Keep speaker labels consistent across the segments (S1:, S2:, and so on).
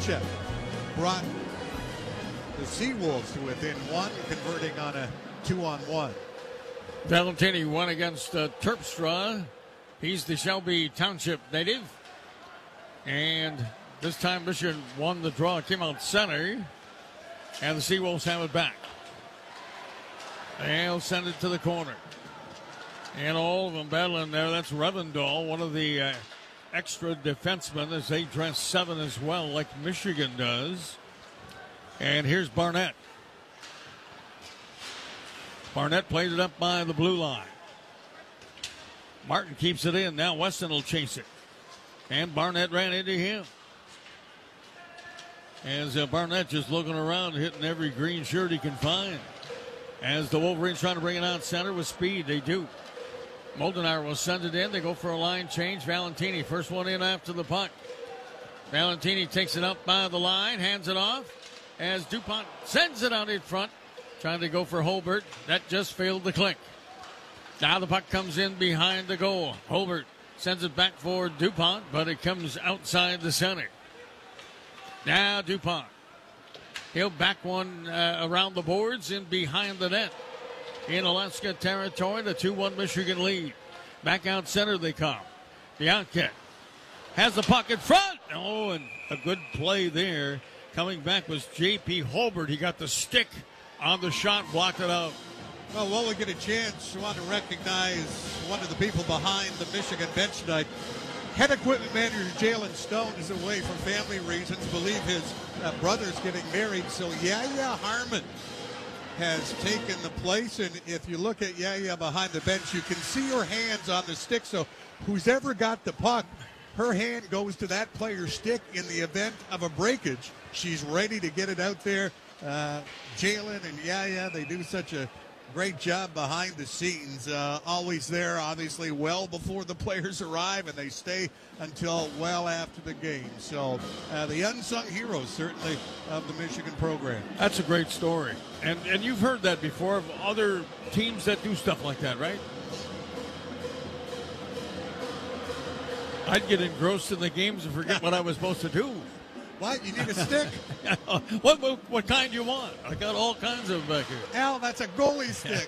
S1: Bionchek brought the Seawolves to within one, converting on a 2-on-1.
S2: Valentini won against Terpstra. He's the Shelby Township native. And this time Michigan won the draw. It came out center. And the Seawolves have it back. They'll send it to the corner. And all of them battling there. That's Revendahl, one of the extra defensemen, as they dress 7 as well, like Michigan does. And here's Barnett. Barnett played it up by the blue line. Martin keeps it in. Now Weston will chase it. And Barnett ran into him. As Barnett just looking around, hitting every green shirt he can find. As the Wolverines trying to bring it out center with speed. They do. Moldenauer will send it in. They go for a line change. Valentini, first one in after the puck. Valentini takes it up by the line, hands it off. As DuPont sends it out in front. Trying to go for Holbert. That just failed the click. Now the puck comes in behind the goal. Holbert sends it back for DuPont, but it comes outside the center. Now DuPont. He'll back one around the boards and behind the net. In Alaska territory, the 2-1 Michigan lead. Back out center they come. Bianca has the puck in front. Oh, and a good play there. Coming back was J.P. Holbert. He got the stick on the shot, blocked it out.
S1: Well, while we get a chance, we want to recognize one of the people behind the Michigan bench tonight. Head equipment manager Jalen Stone is away for family reasons. Believe his brother's getting married, so Yaya Harmon has taken the place. And if you look at Yaya behind the bench, you can see her hands on the stick. So who's ever got the puck, her hand goes to that player's stick in the event of a breakage. She's ready to get it out there. Jalen and Yaya, they do such a great job behind the scenes. Always there, obviously, well before the players arrive, and they stay until well after the game. So the unsung heroes, certainly, of the Michigan program.
S2: That's a great story. And you've heard that before of other teams that do stuff like that, right? I'd get engrossed in the games and forget what I was supposed to do.
S1: What? You need a stick?
S2: What kind do you want? I got all kinds of them back here.
S1: Al, that's a goalie stick.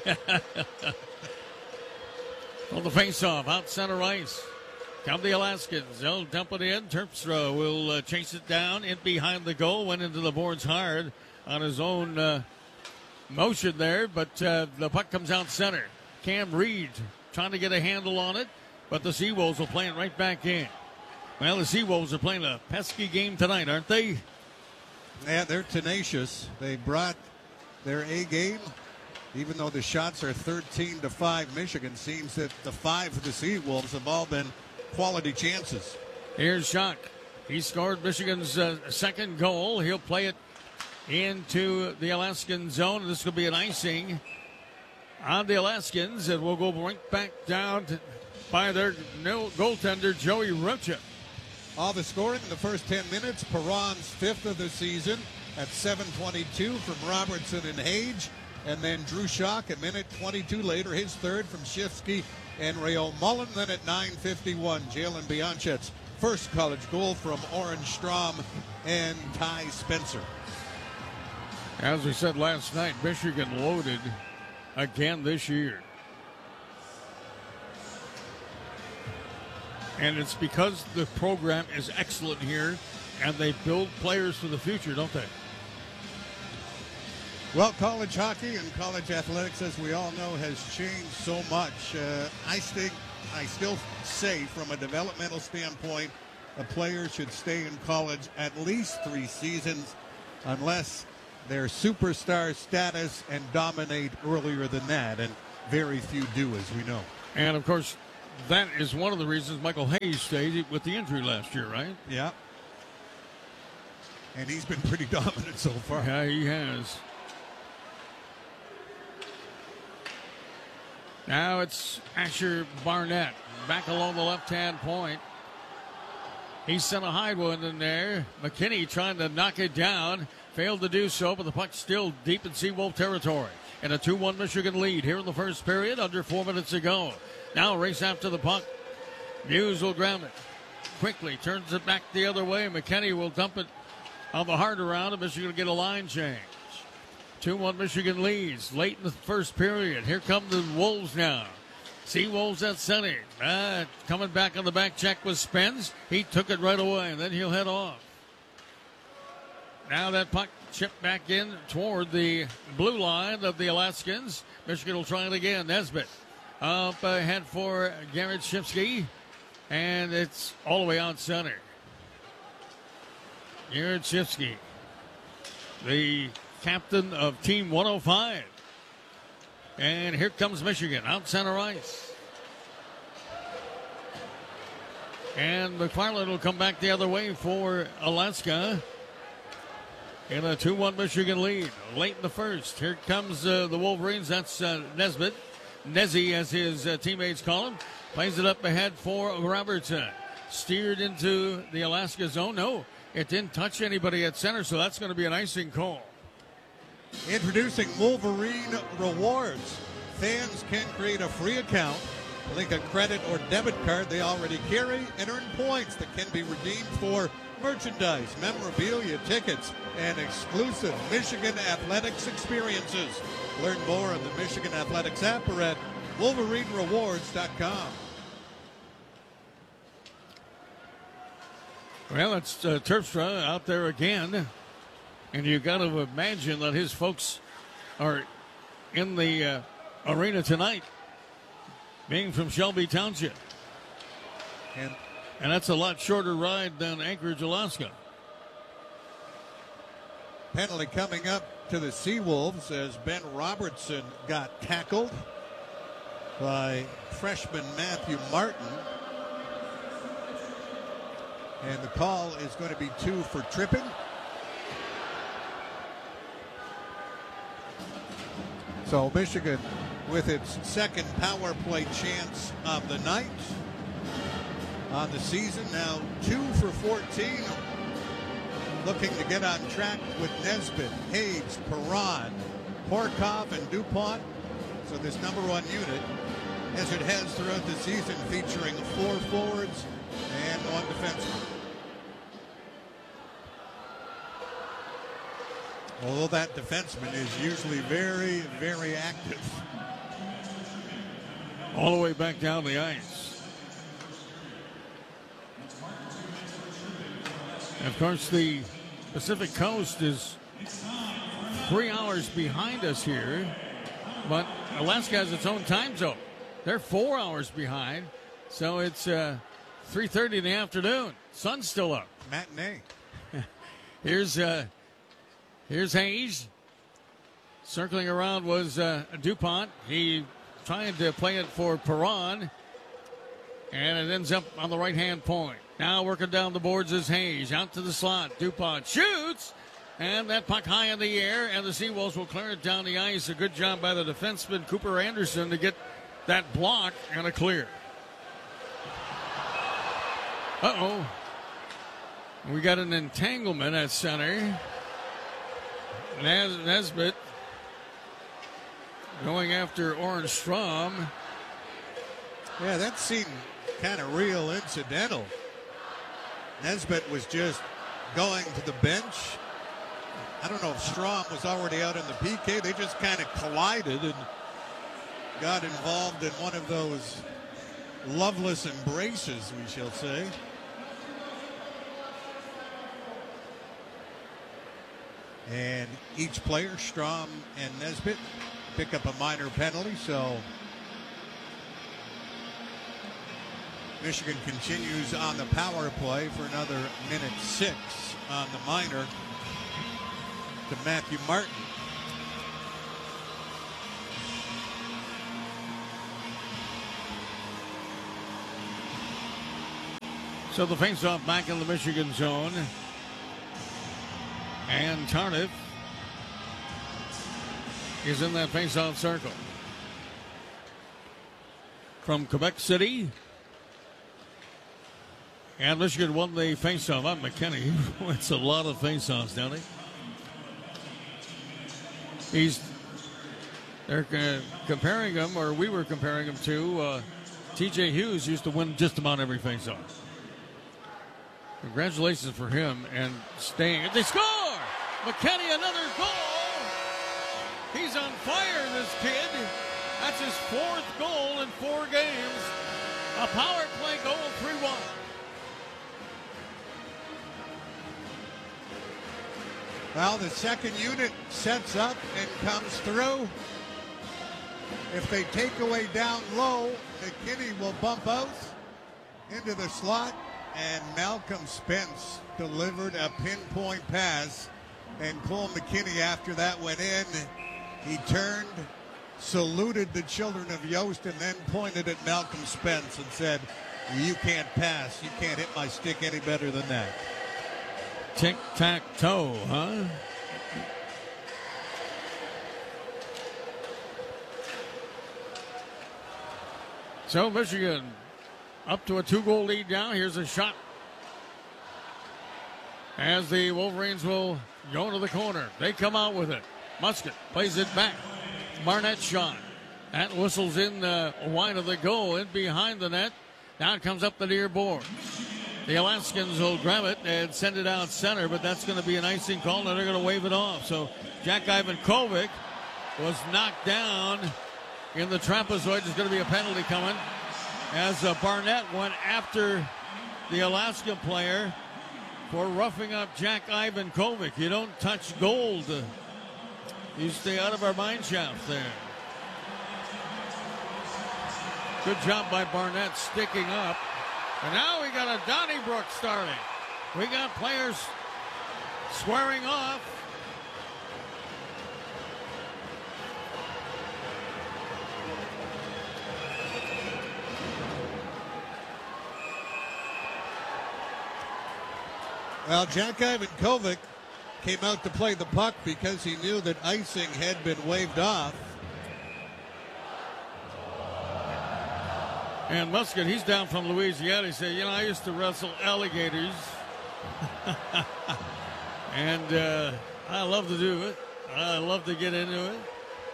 S2: On the face-off, out center ice. Come the Alaskans. They'll dump it in. Terpstra will chase it down. In behind the goal. Went into the boards hard on his own motion there. But the puck comes out center. Cam Reed trying to get a handle on it. But the Seawolves will play it right back in. Well, the Seawolves are playing a pesky game tonight, aren't they?
S1: Yeah, they're tenacious. They brought their A game, even though the shots are 13-5. Michigan seems that the 5 for the Seawolves have all been quality chances.
S2: Here's Schock. He scored Michigan's second goal. He'll play it into the Alaskan zone. This will be an icing on the Alaskans, and we'll go right back down by their goaltender, Joey Rocha.
S1: All the scoring in the first 10 minutes. Perron's 5th of the season at 7:22 from Robertson and Hage. And then Drew Schock a minute 22 later, his 3rd from Shifsky and Rayo Mullen. Then at 9:51, Jalen Bionchek's first college goal from Orange Strom and Ty Spencer.
S2: As we said last night, Michigan loaded again this year. And it's because the program is excellent here, and they build players for the future, don't they?
S1: Well, college hockey and college athletics, as we all know, has changed so much. I still say, from a developmental standpoint, a player should stay in college at least 3 seasons, unless they're superstar status and dominate earlier than that. And very few do, as we know.
S2: And, of course, that is one of the reasons Michael Hayes stayed with the injury last year, right?
S1: Yeah. And he's been pretty dominant so far.
S2: Yeah, he has. Now it's Asher Barnett back along the left-hand point. He sent a high one in there. McKinney trying to knock it down. Failed to do so, but the puck's still deep in Seawolf territory. And a 2-1 Michigan lead here in the first period, under 4 minutes to go. Now race after the puck. Muse will grab it quickly, turns it back the other way. McKinney will dump it on the harder round, and Michigan will get a line change. 2-1 Michigan leads late in the first period. Here come the Wolves now. Seawolves at center. Coming back on the back check with Spence. He took it right away, and then he'll head off. Now that puck chipped back in toward the blue line of the Alaskans. Michigan will try it again. Nesbitt up ahead for Garrett Shipsky, and it's all the way out center. Garrett Shipsky, the captain of Team 105. And here comes Michigan out center ice. And McFarland will come back the other way for Alaska in a 2-1 Michigan lead late in the first. Here comes the Wolverines. That's Nesbitt. Nezzy, as his teammates call him. Plays it up ahead for Robertson. Steered into the Alaska zone. No, it didn't touch anybody at center, so that's going to be an icing call.
S1: Introducing Wolverine Rewards. Fans can create a free account, link a credit or debit card they already carry, and earn points that can be redeemed for merchandise, memorabilia, tickets, and exclusive Michigan Athletics experiences. Learn more on the Michigan Athletics app or at WolverineRewards.com.
S2: Well, it's Terpstra out there again. And you got to imagine that his folks are in the arena tonight, being from Shelby Township. And that's a lot shorter ride than Anchorage, Alaska.
S1: Penalty coming up to the Seawolves as Ben Robertson got tackled by freshman Matthew Martin. And the call is going to be 2 for tripping. So Michigan with its second power play chance of the night on the season. Now 2 for 14. Looking to get on track with Nesbitt, Hayes, Perron, Horkov, and DuPont. So this number 1 unit, as it has throughout the season, featuring 4 forwards and 1 defenseman. Although that defenseman is usually very, very active.
S2: All the way back down the ice. And of course, the Pacific Coast is 3 hours behind us here, but Alaska has its own time zone. They're 4 hours behind, so it's 3:30 in the afternoon. Sun's still up.
S1: Matinee.
S2: Here's Hayes. Circling around was DuPont. He trying to play it for Perron, and it ends up on the right-hand point. Now working down the boards is Hayes. Out to the slot. DuPont shoots, and that puck high in the air, and the Seawolves will clear it down the ice. A good job by the defenseman, Cooper Anderson, to get that block and a clear. Uh-oh. We got an entanglement at center. Nesbitt going after Orange Strom.
S1: Yeah, that seemed kind of real incidental. Nesbitt was just going to the bench. I don't know if Strom was already out in the PK. They just kind of collided and got involved in one of those loveless embraces, we shall say. And each player, Strom and Nesbitt, pick up a minor penalty. So Michigan continues on the power play for another minute 6 on the minor to Matthew Martin.
S2: So the faceoff back in the Michigan zone. And Tarniff is in that faceoff circle. From Quebec City. And Michigan won the faceoff. I'm McKinney. It's a lot of faceoffs, don't he? They're comparing him, or we were comparing him to TJ Hughes, used to win just about every faceoff. Congratulations for him and staying. They score! McKinney, another goal. He's on fire, this kid. That's his 4th goal in 4 games. A power play goal, 3-1.
S1: Well, the second unit sets up and comes through. If they take away down low, McKinney will bump out into the slot, and Malcolm Spence delivered a pinpoint pass, and Cole McKinney after that went in. He turned, saluted the children of Yost, and then pointed at Malcolm Spence and said, "You can't pass. You can't hit my stick any better than that."
S2: Tic-tac-toe, huh? So Michigan up to a 2-goal lead now. Here's a shot as the Wolverines will go into the corner. They come out with it. Musket plays it back. Barnett shot. That whistles in wide of the goal, in behind the net. Now it comes up the near board. The Alaskans will grab it and send it out center, but that's going to be an icing call, and they're going to wave it off. So Jack Ivankovic was knocked down in the trapezoid. There's going to be a penalty coming as Barnett went after the Alaska player for roughing up Jack Ivankovic. You don't touch gold. You stay out of our mine shaft there. Good job by Barnett sticking up. And now we got a Donnybrook starting. We got players squaring off.
S1: Well, Jack Ivankovic came out to play the puck because he knew that icing had been waved off.
S2: And Musket, he's down from Louisiana. He said, I used to wrestle alligators. And I love to do it. I love to get into it.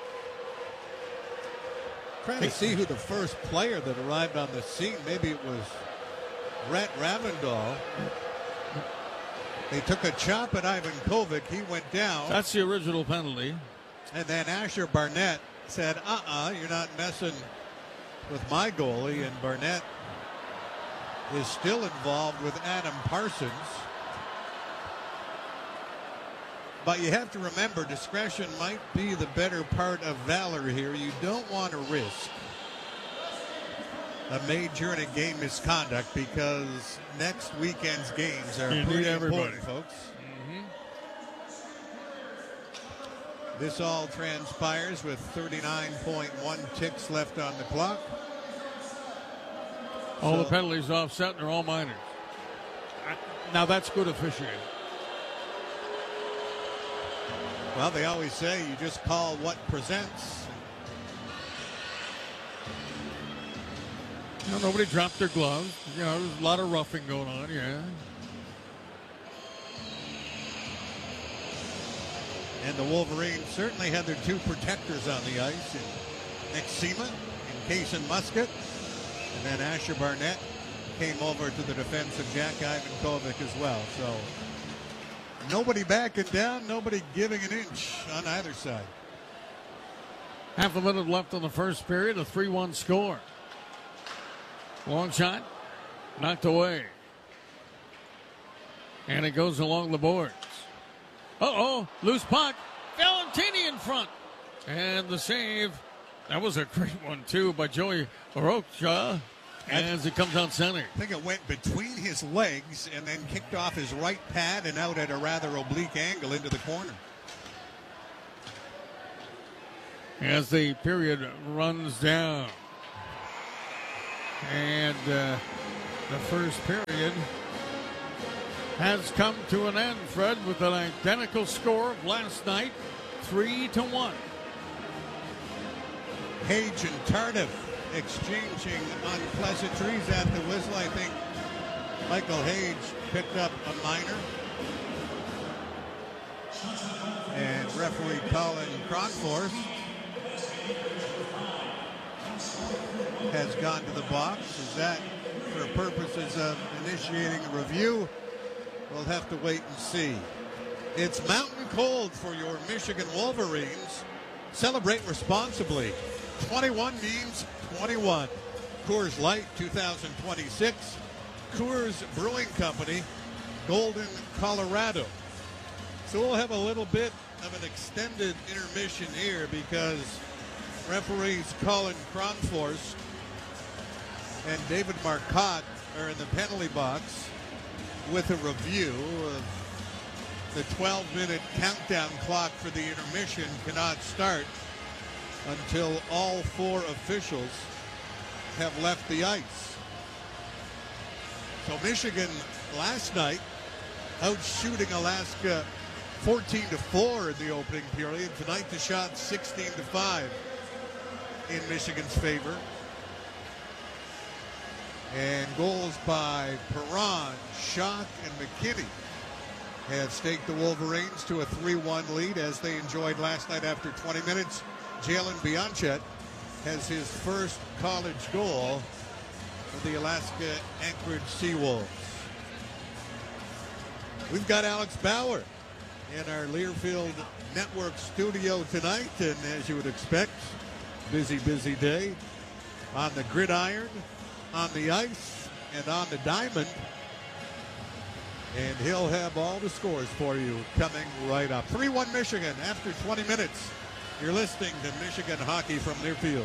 S1: Trying to see who the first player that arrived on the scene. Maybe it was Rhett Ravindal. They took a chop at Ivankovic. He went down.
S2: That's the original penalty.
S1: And then Asher Barnett said, you're not messing with my goalie. And Barnett is still involved with Adam Parsons. But you have to remember, discretion might be the better part of valor here. You don't want to risk a major in a game misconduct because next weekend's games are pretty important, folks.
S2: Mm-hmm.
S1: This all transpires with 39.1 ticks left on the clock.
S2: All the penalties offset, and they're all minors. Now that's good officiating.
S1: Well, they always say you just call what presents.
S2: Nobody dropped their gloves. There's a lot of roughing going on, yeah.
S1: And the Wolverines certainly had their two protectors on the ice, in Nick Seema and Kaysen Musket. And then Asher Barnett came over to the defense of Jack Ivankovic as well. So nobody backing down, nobody giving an inch on either side.
S2: Half a minute left in the first period, a 3-1 score. Long shot, knocked away. And it goes along the boards. Loose puck. Valentini in front. And the save. That was a great one, too, by Joey Orocha as it comes out center.
S1: I think it went between his legs and then kicked off his right pad and out at a rather oblique angle into the corner.
S2: As the period runs down. And the first period has come to an end, Fred, with an identical score of last night, 3-1.
S1: Hage and Tardif exchanging unpleasantries at the whistle. I think Michael Hage picked up a minor. And referee Colin Cronforth has gone to the box. Is that for purposes of initiating a review? We'll have to wait and see. It's mountain cold for your Michigan Wolverines. Celebrate responsibly. 21 means 21. Coors Light 2026. Coors Brewing Company, Golden, Colorado. So we'll have a little bit of an extended intermission here because referees Colin Kronforce and David Marcotte are in the penalty box with a review of the 12-minute countdown clock for the intermission cannot start until all four officials have left the ice. So Michigan last night out shooting Alaska 14-4 in the opening period. Tonight the shot 16-5 in Michigan's favor. And goals by Perron, Schock, and McKinney have staked the Wolverines to a 3-1 lead as they enjoyed last night after 20 minutes. Jalen Bianchette has his first college goal for the Alaska Anchorage Seawolves. We've got Alex Bauer in our Learfield Network studio tonight, and as you would expect, busy day on the gridiron, on the ice, and on the diamond. And he'll have all the scores for you coming right up. 3-1 Michigan after 20 minutes. You're listening to Michigan Hockey from Learfield.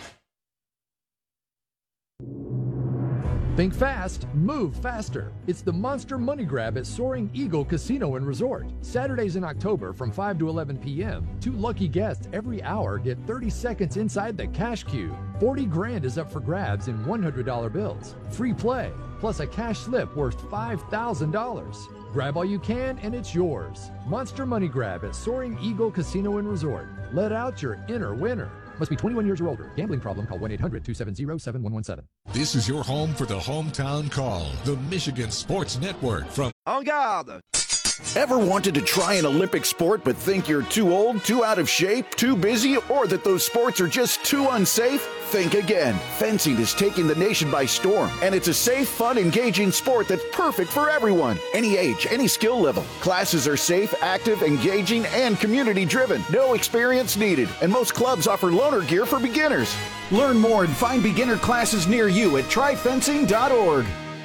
S3: Think fast, move faster. It's the Monster Money Grab at Soaring Eagle Casino and Resort. Saturdays in October from 5 to 11 p.m. 2 lucky guests every hour get 30 seconds inside the cash cube. 40 grand is up for grabs in $100 bills. Free play, plus a cash slip worth $5,000. Grab all you can and it's yours. Monster Money Grab at Soaring Eagle Casino and Resort. Let out your inner winner. Must be 21 years or older. Gambling problem? Call 1-800-270-7117.
S4: This is your home for the Hometown Call, the Michigan Sports Network from
S5: En garde!
S6: Ever wanted to try an Olympic sport but think you're too old, too out of shape, too busy, or that those sports are just too unsafe? Think again. Fencing is taking the nation by storm, and it's a safe, fun, engaging sport that's perfect for everyone. Any age, any skill level. Classes are safe, active, engaging, and community-driven. No experience needed, and most clubs offer loaner gear for beginners. Learn more and find beginner classes near you at tryfencing.org.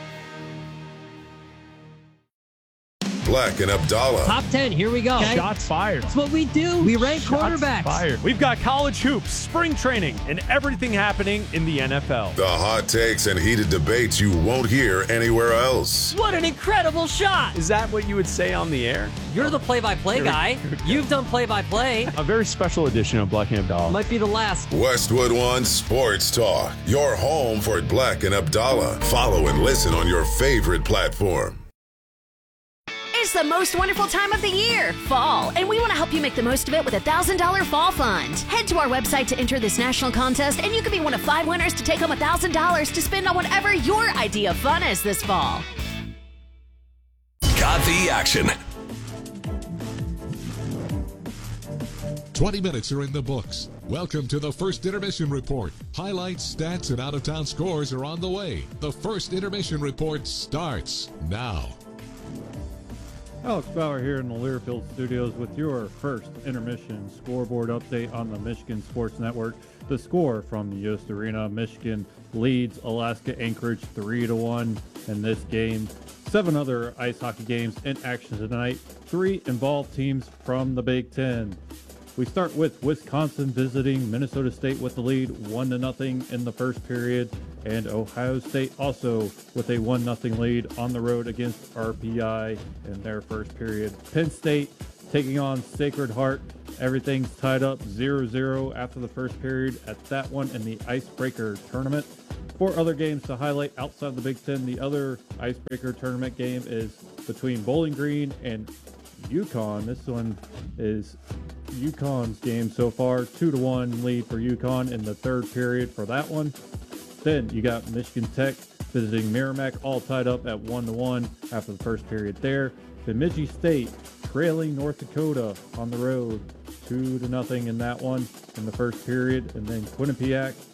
S7: Black and Abdallah.
S8: Top 10, here we go.
S9: Okay. Shots fired.
S8: That's what we do. We rank quarterbacks.
S9: Fired. We've got college hoops, spring training, and everything happening in the NFL.
S7: The hot takes and heated debates you won't hear anywhere else.
S8: What an incredible shot.
S9: Is that what you would say on the air?
S8: You're the play-by-play guy. You've done play-by-play.
S9: A very special edition of Black and Abdallah.
S8: Might be the last.
S7: Westwood One Sports Talk. Your home for Black and Abdallah. Follow and listen on your favorite platform.
S10: It's the most wonderful time of the year, fall, and we want to help you make the most of it with a $1,000 fall fund. Head to our website to enter this national contest, and you could be one of 5 winners to take home $1,000 to spend on whatever your idea of fun is this fall.
S11: Got the action.
S4: 20 minutes are in the books. Welcome to the First Intermission Report. Highlights, stats, and out-of-town scores are on the way. The First Intermission Report starts now.
S12: Alex Bauer here in the Learfield studios with your first intermission scoreboard update on the Michigan Sports Network. The score from the Yost Arena: Michigan leads Alaska Anchorage 3-1 in this game. 7 other ice hockey games in action tonight. 3 involved teams from the Big Ten. We start with Wisconsin visiting Minnesota State with the lead 1-0 in the first period, and Ohio State also with a 1-0 lead on the road against RPI in their first period. Penn State taking on Sacred Heart. Everything's tied up 0-0 after the first period at that one in the Icebreaker tournament. 4 other games to highlight outside the Big Ten. The other Icebreaker tournament game is between Bowling Green and UConn. This one is UConn's game so far, 2-1 lead for UConn in the third period for that one. Then you got Michigan Tech visiting Merrimack, all tied up at 1-1 after the first period there. Bemidji State trailing North Dakota on the road, 2-0 in that one in the first period. And then Quinnipiac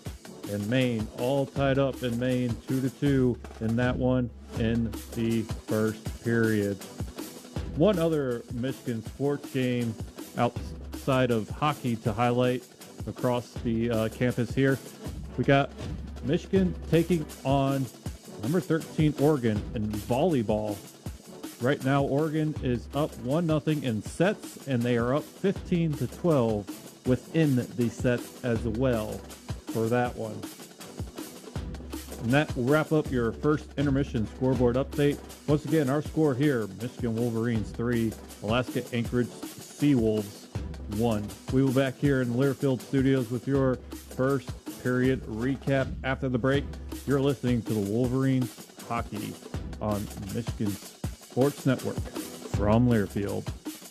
S12: and Maine, all tied up in Maine 2-2 in that one in the first period. One other Michigan sports game outside of hockey to highlight across the campus here. We got Michigan taking on number 13 Oregon in volleyball. Right now, Oregon is up 1-0 in sets, and they are up 15-12 within the set as well for that one. And that will wrap up your first intermission scoreboard update. Once again, our score here, Michigan Wolverines 3, Alaska Anchorage Seawolves 1. We will be back here in Learfield Studios with your first period recap after the break. You're listening to the Wolverines Hockey on Michigan Sports Network from Learfield.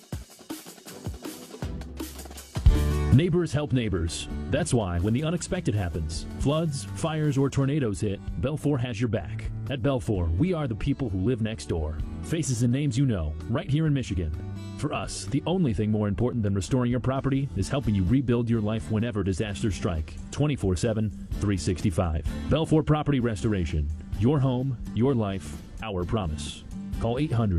S5: Neighbors help neighbors. That's why when the unexpected happens, floods, fires, or tornadoes hit, Belfour has your back. At Belfour, we are the people who live next door. Faces and names you know, right here in Michigan. For us, the only thing more important than restoring your property is helping you rebuild your life whenever disasters strike. 24/7, 365. Belfour Property Restoration. Your home, your life, our promise. Call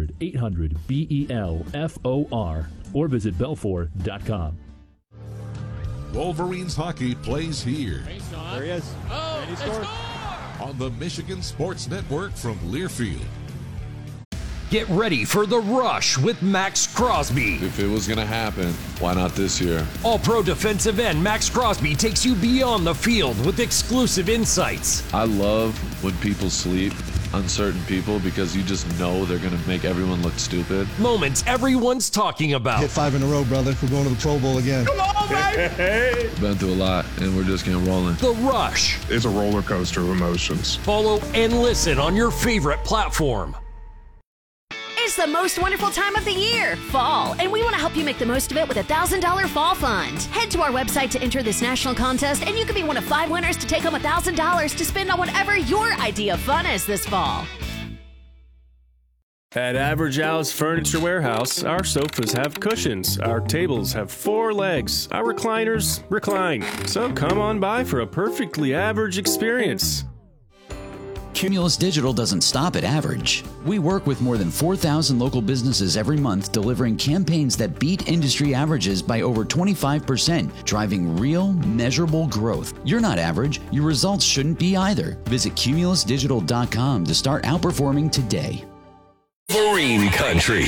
S5: 800-800-BELFOR or visit belfour.com.
S4: Wolverines hockey plays here.
S9: There he is.
S2: Oh,
S9: and he scored.
S4: On the Michigan Sports Network from Learfield.
S11: Get ready for The Rush with Max Crosby.
S13: If it was going to happen, why not this year?
S11: All-Pro defensive end Max Crosby takes you beyond the field with exclusive insights.
S13: I love when people sleep on certain people because you just know they're going to make everyone look stupid.
S11: Moments everyone's talking about.
S14: Hit 5 in a row, brother. We're going to the Pro Bowl again.
S11: Come on, baby!
S13: Been through a lot, and we're just getting rolling.
S11: The Rush.
S15: It's a roller coaster of emotions.
S11: Follow and listen on your favorite platform.
S10: It's the most wonderful time of the year, fall, and we want to help you make the most of it with a $1,000 fall fund. Head to our website to enter this national contest, and you could be one of 5 winners to take home $1,000 to spend on whatever your idea of fun is this fall.
S9: At Average Al's Furniture Warehouse, our sofas have cushions, our tables have 4 legs, our recliners recline. So come on by for a perfectly average experience.
S16: Cumulus Digital doesn't stop at average. We work with more than 4,000 local businesses every month, delivering campaigns that beat industry averages by over 25%, driving real, measurable growth. You're not average. Your results shouldn't be either. Visit cumulusdigital.com to start outperforming today.
S11: Wolverine Country.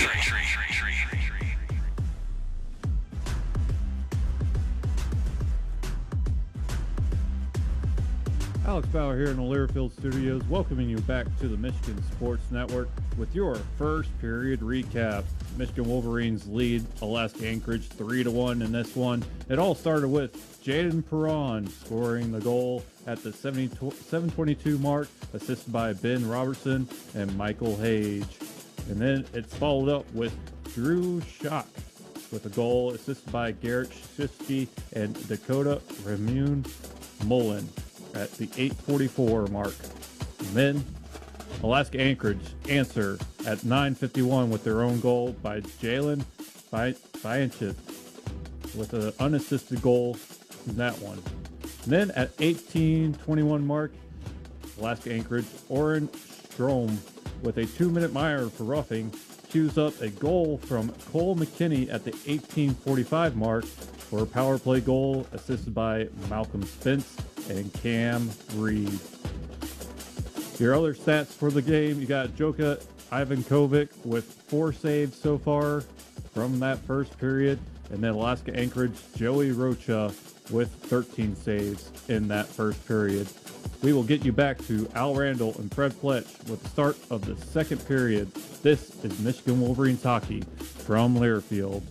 S12: Alex Bauer here in the Learfield Studios, welcoming you back to the Michigan Sports Network with your first period recap. Michigan Wolverines lead Alaska Anchorage 3-1 in this one. It all started with Jaden Perron scoring the goal at the 7:22 mark, assisted by Ben Robertson and Michael Hage. And then it's followed up with Drew Schock with a goal assisted by Garrett Shifsky and Dakota Ramune Mullen at the 8:44 mark. And then Alaska Anchorage answer at 9:51 with their own goal by Jalen Bianchit with an unassisted goal in that one. And then at 18:21 mark, Alaska Anchorage, Oren Strom with a 2-minute mire for roughing cues up a goal from Cole McKinney at the 18:45 mark for a power play goal assisted by Malcolm Spence and Cam Reed. Your other stats for the game, you got Joka Ivankovic with 4 saves so far from that first period, and then Alaska Anchorage Joey Rocha with 13 saves in that first period. We will get you back to Al Randall and Fred Fletch with the start of the second period. This is Michigan Wolverines hockey from Learfield.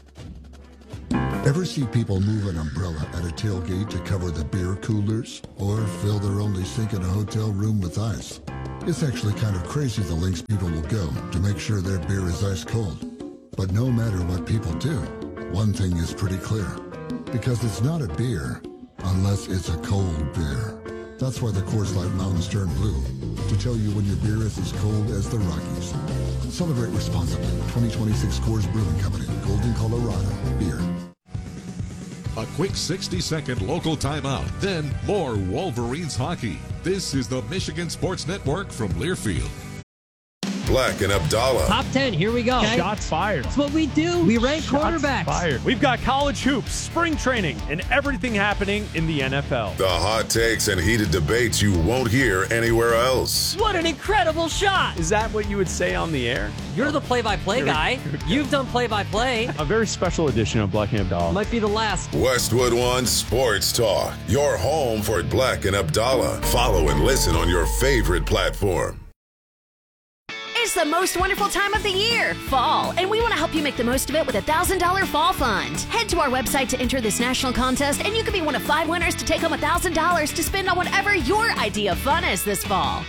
S17: Ever see people move an umbrella at a tailgate to cover the beer coolers? Or fill their only sink in a hotel room with ice? It's actually kind of crazy the lengths people will go to make sure their beer is ice cold. But no matter what people do, one thing is pretty clear. Because it's not a beer unless it's a cold beer. That's why the Coors Light Mountains turn blue, to tell you when your beer is as cold as the Rockies. Celebrate responsibly. 2026 Coors Brewing Company, Golden, Colorado. Beer.
S4: A quick 60-second local timeout. Then more Wolverines hockey. This is the Michigan Sports Network from Learfield.
S7: Black and Abdallah.
S8: Top 10, here we go.
S11: Okay. Shots fired.
S8: That's what we do. We rank quarterbacks.
S11: Fired. We've got college hoops, spring training, and everything happening in the NFL.
S7: The hot takes and heated debates you won't hear anywhere else.
S8: What an incredible shot.
S9: Is that what you would say on the air?
S8: You're the play-by-play guy. You've done play-by-play.
S9: A very special edition of Black and Abdallah.
S8: Might be the last.
S7: Westwood One Sports Talk. Your home for Black and Abdallah. Follow and listen on your favorite platform.
S10: It's the most wonderful time of the year, fall, and we want to help you make the most of it with a $1,000 fall fund. Head to our website to enter this national contest, and you could be one of 5 winners to take home $1,000 to spend on whatever your idea of fun is this fall.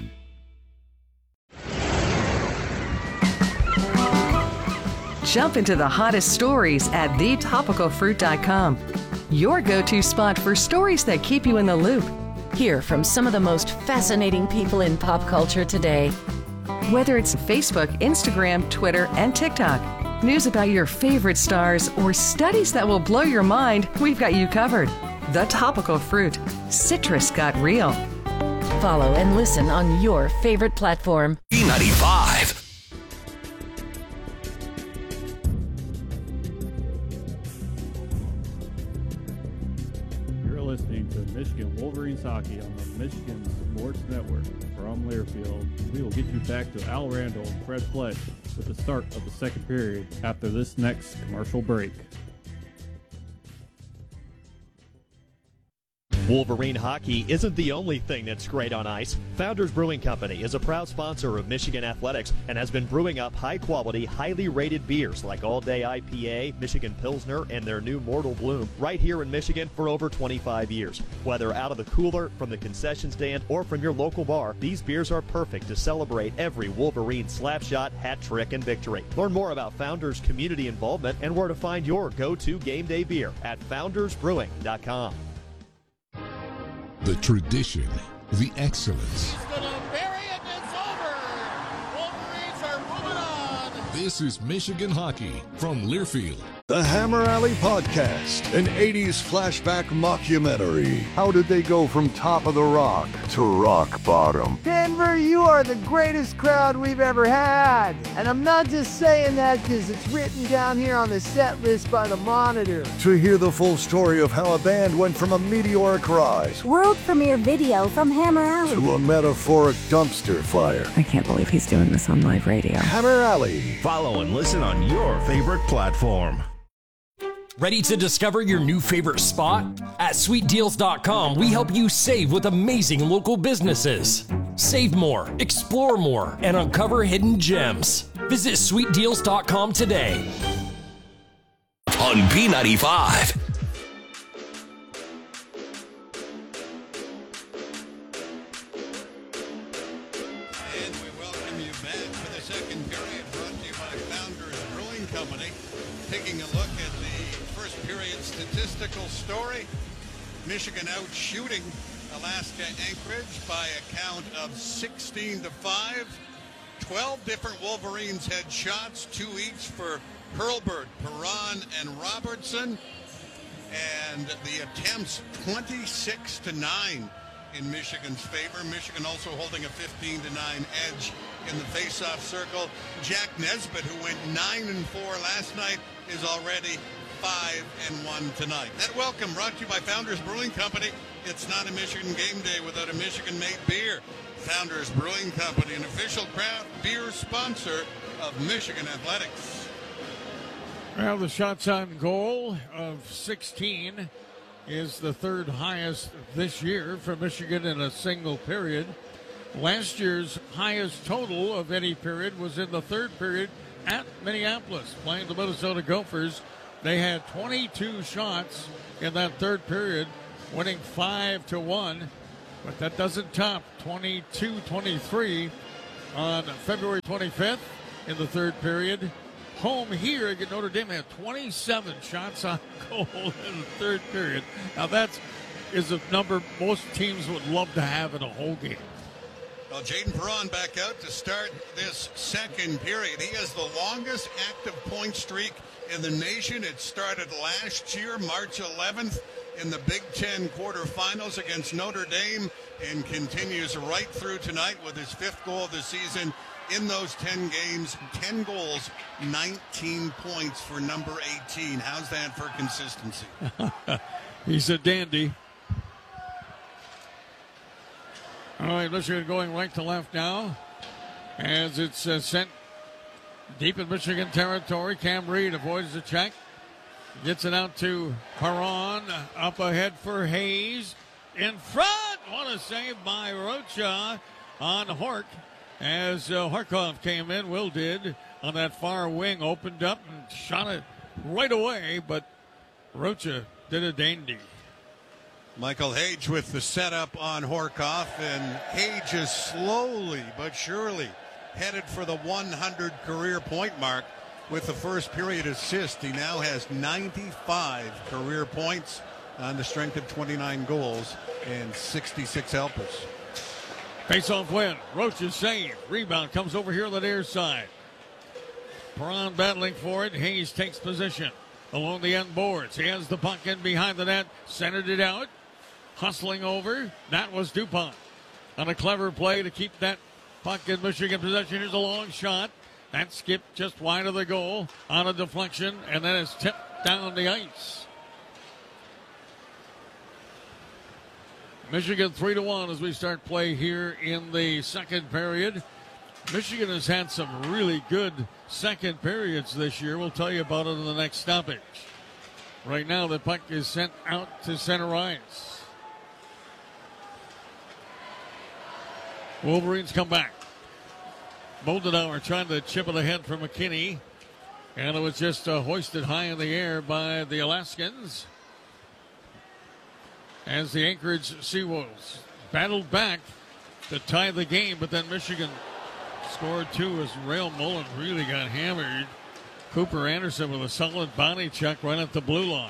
S18: Jump into the hottest stories at thetopicalfruit.com. Your go-to spot for stories that keep you in the loop. Hear from some of the most fascinating people in pop culture today. Whether it's Facebook, Instagram, Twitter, and TikTok, news about your favorite stars, or studies that will blow your mind, we've got you covered. The Topical Fruit. Citrus got real. Follow and listen on your favorite platform.
S11: B95.
S12: You're listening to Michigan Wolverines hockey on the Michigan Sports Network. From Learfield, we will get you back to Al Randall and Fred Pledge with the start of the second period after this next commercial break.
S19: Wolverine hockey isn't the only thing that's great on ice. Founders Brewing Company is a proud sponsor of Michigan athletics and has been brewing up high-quality, highly rated beers like All Day IPA, Michigan Pilsner, and their new Mortal Bloom right here in Michigan for over 25 years. Whether out of the cooler, from the concession stand, or from your local bar, these beers are perfect to celebrate every Wolverine slapshot, hat trick, and victory. Learn more about Founders community involvement and where to find your go-to game day beer at foundersbrewing.com.
S4: The tradition, the excellence. This is Michigan hockey from Learfield.
S17: The Hammer Alley Podcast, an 80s flashback mockumentary. How did they go from top of the rock to rock bottom?
S20: Denver, you are the greatest crowd we've ever had. And I'm not just saying that because it's written down here on the set list by the Monitor.
S17: To hear the full story of how a band went from a meteoric rise,
S21: world premiere video from Hammer Alley,
S17: to a metaphoric dumpster fire.
S21: I can't believe he's doing this on live radio.
S17: Hammer Alley.
S11: Follow and listen on your favorite platform. Ready to discover your new favorite spot? At sweetdeals.com, we help you save with amazing local businesses. Save more, explore more, and uncover hidden gems. Visit sweetdeals.com today.
S22: On B95.
S1: And we welcome you back for the second period, brought to you by Founders Brewing Company. Taking a look at the first period statistical story. Michigan out shooting Alaska Anchorage by a count of 16-5. 12 different Wolverines had shots, 2 each for Hurlburt, Perron, and Robertson. And the attempts 26-9 in Michigan's favor. Michigan also holding a 15-9 edge in the face-off circle. Jack Nesbitt, who went 9-4 last night, is already 5-1 tonight. That welcome brought to you by Founders Brewing Company. It's not a Michigan game day without a Michigan-made beer. Founders Brewing Company, an official craft beer sponsor of Michigan athletics.
S2: Well, the shots on goal of 16 is the third highest this year for Michigan in a single period. Last year's highest total of any period was in the third period at Minneapolis, playing the Minnesota Gophers. They had 22 shots in that third period, winning 5-1, but that doesn't top 22-23 on February 25th in the third period. Home here against Notre Dame had 27 shots on goal in the third period. Now that is a number most teams would love to have in a whole game.
S1: Well, Jaden Perron back out to start this second period. He has the longest active point streak in the nation. It started last year, March 11th, in the Big Ten quarterfinals against Notre Dame, and continues right through tonight with his 5th goal of the season in those 10 games. 10 goals, 19 points for number 18. How's that for consistency?
S2: He's a dandy. All right, Michigan going right to left now as it's sent deep in Michigan territory. Cam Reed avoids the check. Gets it out to Perron. Up ahead for Hayes. In front. What a save by Rocha on Hork. As Harkov came in, Will did, on that far wing. Opened up and shot it right away. But Rocha did a dandy.
S1: Michael Hage with the setup on Horkoff, and Hage is slowly but surely headed for the 100 career point mark with the first period assist. He now has 95 career points on the strength of 29 goals and 66 helpers.
S2: Face-off win. Roach's save. Rebound comes over here on the near side. Perron battling for it. Hayes takes position along the end boards. He has the puck in behind the net. Centered it out. Hustling over. That was DuPont on a clever play to keep that puck in Michigan possession. Here's a long shot. That skipped just wide of the goal on a deflection, and then it's tipped down the ice. Michigan 3-1 as we start play here in the second period. Michigan has had some really good second periods this year. We'll tell you about it in the next stoppage. Right now, the puck is sent out to center ice. Wolverines come back. Moldenauer trying to chip it ahead for McKinney. And it was just hoisted high in the air by the Alaskans. As the Anchorage Seawolves battled back to tie the game, but then Michigan scored 2 as Rail Mullen really got hammered. Cooper Anderson with a solid body check right at the blue line.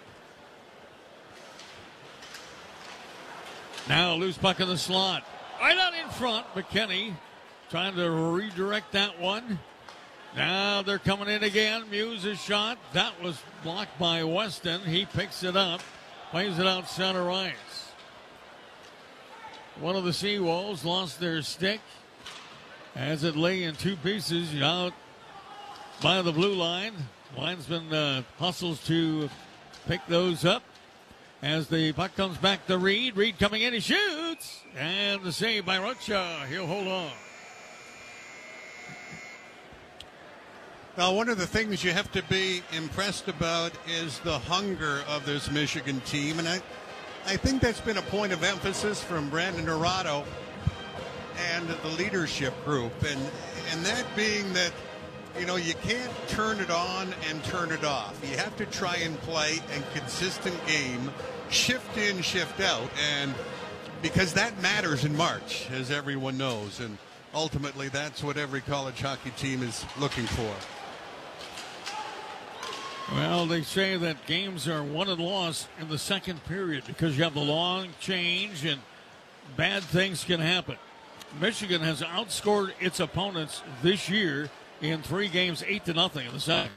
S2: Now loose puck in the slot. Right out in front, McKinney trying to redirect that one. Now they're coming in again. Muse's shot. That was blocked by Weston. He picks it up, plays it out center ice. One of the Seawolves lost their stick as it lay in 2 pieces out by the blue line. Linesman hustles to pick those up. As the puck comes back to Reed. Reed coming in, he shoots. And the save by Rocha. He'll hold on.
S1: Well, one of the things you have to be impressed about is the hunger of this Michigan team. And I think that's been a point of emphasis from Brandon Naurato and the leadership group. And that being that, you know, you can't turn it on and turn it off. You have to try and play a consistent game, shift in, shift out, and because that matters in March, as everyone knows, and ultimately that's what every college hockey team is looking for.
S2: Well, they say that games are won and lost in the second period because you have the long change and bad things can happen. Michigan has outscored its opponents this year in 3 games, 8-0 in the second.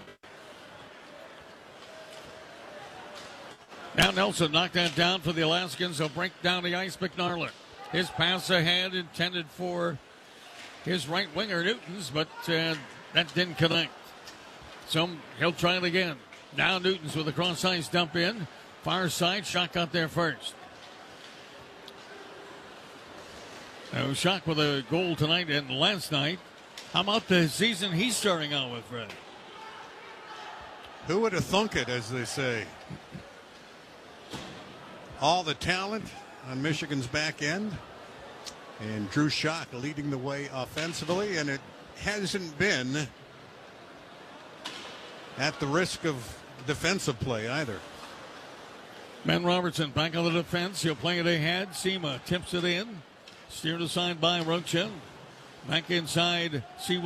S2: Now Nelson knocked that down for the Alaskans. They'll break down the ice. McNarland. His pass ahead intended for his right winger Newtons, but that didn't connect. So he'll try it again. Now Newtons with a cross ice dump in. Far side, Shock got there first. Now Shock with a goal tonight and last night. How about the season he's starting out with, Fred?
S1: Who would have thunk it, as they say? All the talent on Michigan's back end. And Drew Shock leading the way offensively, and it hasn't been at the risk of defensive play either.
S2: Ben Robertson back on the defense. He'll play it ahead. Sema tips it in. Steered aside by Rocha. Back inside.